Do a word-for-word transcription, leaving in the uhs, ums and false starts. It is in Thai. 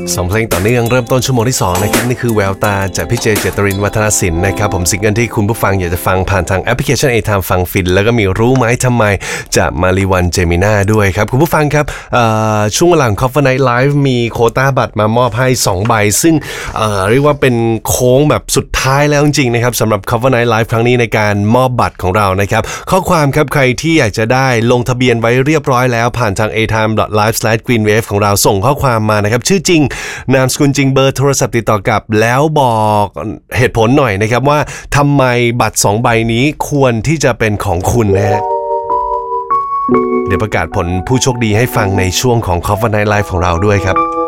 สองเพลงต่อเนื่องเริ่มต้นชั่วโมงที่สองนะครับนี่คือแววตาจากพี่เจเจตรินวัฒนศิลป์นะครับผมซิงเกิลที่คุณผู้ฟังอยากจะฟังผ่านทางแอปพลิเคชัน A-Time ฟังฟินแล้วก็มีรู้ไหมทำไมจากมาริวันเจมิน่าด้วยครับคุณผู้ฟังครับช่วงเวลาของ Cover Night Live มีโควต้าบัตรมามอบให้สองใบซึ่งเอ่อเรียกว่าเป็นโค้งแบบสุดท้ายแล้วจริงๆนะครับสำหรับ Cover Night Live ครั้งนี้ในการมอบบัตรของเรานะครับข้อความครับใครที่อยากจะได้ลงทะเบียนไว้เรียบร้อยแล้วผ่านทาง a-time dot live slash greenwave ของเราส่งข้อความมานะครับชื่อจริงนามสกุลจริงเบอร์โทรศัพท์ติดต่อกลับแล้วบอกเหตุผลหน่อยนะครับว่าทำไมบัตรสองใบนี้ควรที่จะเป็นของคุณนะฮะเดี๋ยวประกาศผลผู้โชคดีให้ฟังในช่วงของ Cover Night Live ของเราด้วยครับ